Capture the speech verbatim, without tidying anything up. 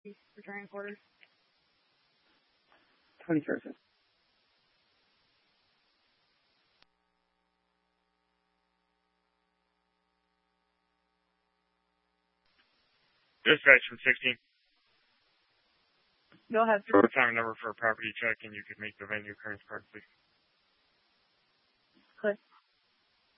returning quarters. twenty-first. Dispatch from sixteen. Go ahead. Your time number for a property check, and you could make the venue occurrence card, please. Click.